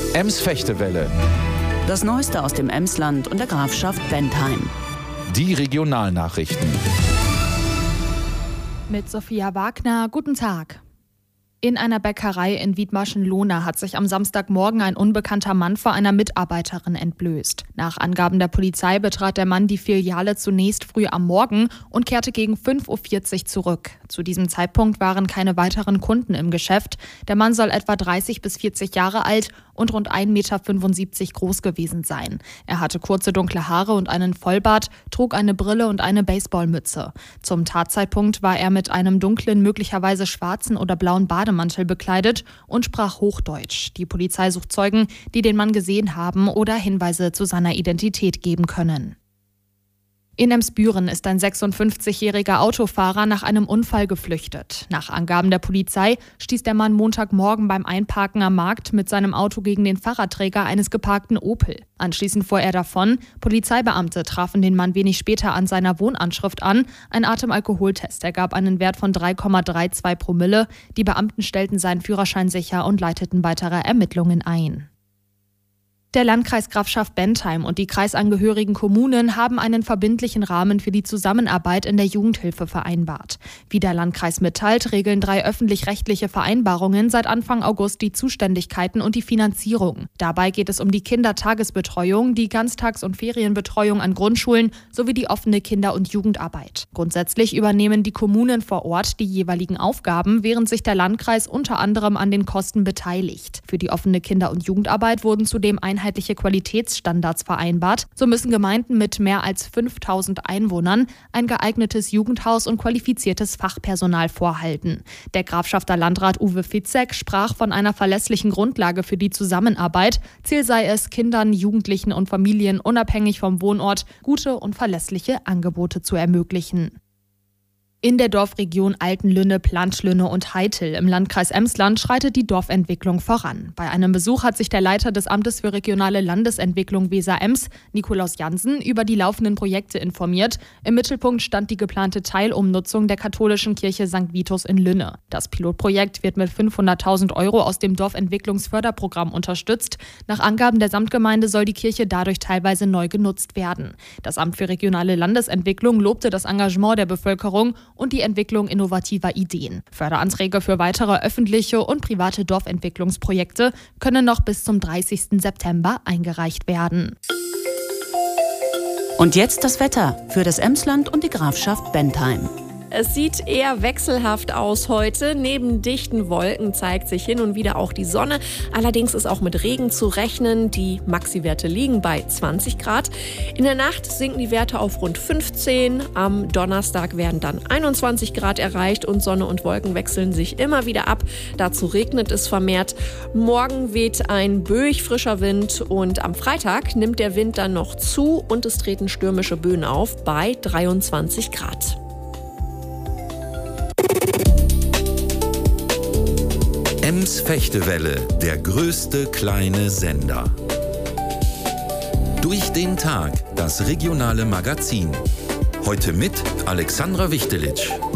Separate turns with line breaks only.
Ems-Fechtewelle.
Das Neueste aus dem Emsland und der Grafschaft Bentheim.
Die Regionalnachrichten.
Mit Sophia Wagner, guten Tag. In einer Bäckerei in Wiedmarschen-Lohna hat sich am Samstagmorgen ein unbekannter Mann vor einer Mitarbeiterin entblößt. Nach Angaben der Polizei betrat der Mann die Filiale zunächst früh am Morgen und kehrte gegen 5:40 Uhr zurück. Zu diesem Zeitpunkt waren keine weiteren Kunden im Geschäft. Der Mann soll etwa 30 bis 40 Jahre alt und rund 1,75 Meter groß gewesen sein. Er hatte kurze dunkle Haare und einen Vollbart, trug eine Brille und eine Baseballmütze. Zum Tatzeitpunkt war er mit einem dunklen, möglicherweise schwarzen oder blauen Bademantel bekleidet und sprach Hochdeutsch. Die Polizei sucht Zeugen, die den Mann gesehen haben oder Hinweise zu seiner Identität geben können. In Emsbüren ist ein 56-jähriger Autofahrer nach einem Unfall geflüchtet. Nach Angaben der Polizei stieß der Mann Montagmorgen beim Einparken am Markt mit seinem Auto gegen den Fahrradträger eines geparkten Opel. Anschließend fuhr er davon. Polizeibeamte trafen den Mann wenig später an seiner Wohnanschrift an. Ein Atemalkoholtest ergab einen Wert von 3,32 Promille. Die Beamten stellten seinen Führerschein sicher und leiteten weitere Ermittlungen ein. Der Landkreis Grafschaft Bentheim und die kreisangehörigen Kommunen haben einen verbindlichen Rahmen für die Zusammenarbeit in der Jugendhilfe vereinbart. Wie der Landkreis mitteilt, regeln 3 öffentlich-rechtliche Vereinbarungen seit Anfang August die Zuständigkeiten und die Finanzierung. Dabei geht es um die Kindertagesbetreuung, die Ganztags- und Ferienbetreuung an Grundschulen sowie die offene Kinder- und Jugendarbeit. Grundsätzlich übernehmen die Kommunen vor Ort die jeweiligen Aufgaben, während sich der Landkreis unter anderem an den Kosten beteiligt. Für die offene Kinder- und Jugendarbeit wurden zudem einheitliche Qualitätsstandards vereinbart. So müssen Gemeinden mit mehr als 5000 Einwohnern ein geeignetes Jugendhaus und qualifiziertes Fachpersonal vorhalten. Der Grafschafter Landrat Uwe Fitzek sprach von einer verlässlichen Grundlage für die Zusammenarbeit. Ziel sei es, Kindern, Jugendlichen und Familien unabhängig vom Wohnort gute und verlässliche Angebote zu ermöglichen. In der Dorfregion Altenlünne, Planschlünne und Heitel im Landkreis Emsland schreitet die Dorfentwicklung voran. Bei einem Besuch hat sich der Leiter des Amtes für regionale Landesentwicklung Weser-Ems, Nikolaus Jansen, über die laufenden Projekte informiert. Im Mittelpunkt stand die geplante Teilumnutzung der katholischen Kirche St. Vitus in Lünne. Das Pilotprojekt wird mit 500.000 € aus dem Dorfentwicklungsförderprogramm unterstützt. Nach Angaben der Samtgemeinde soll die Kirche dadurch teilweise neu genutzt werden. Das Amt für regionale Landesentwicklung lobte das Engagement der Bevölkerung und die Entwicklung innovativer Ideen. Förderanträge für weitere öffentliche und private Dorfentwicklungsprojekte können noch bis zum 30. September eingereicht werden.
Und jetzt das Wetter für das Emsland und die Grafschaft Bentheim.
Es sieht eher wechselhaft aus heute. Neben dichten Wolken zeigt sich hin und wieder auch die Sonne. Allerdings ist auch mit Regen zu rechnen. Die Maxi-Werte liegen bei 20 Grad. In der Nacht sinken die Werte auf rund 15. Am Donnerstag werden dann 21 Grad erreicht und Sonne und Wolken wechseln sich immer wieder ab. Dazu regnet es vermehrt. Morgen weht ein böig frischer Wind und am Freitag nimmt der Wind dann noch zu und es treten stürmische Böen auf bei 23 Grad.
Ems-Fechtewelle, der größte kleine Sender. Durch den Tag, das regionale Magazin. Heute mit Alexandra Wichtelitsch.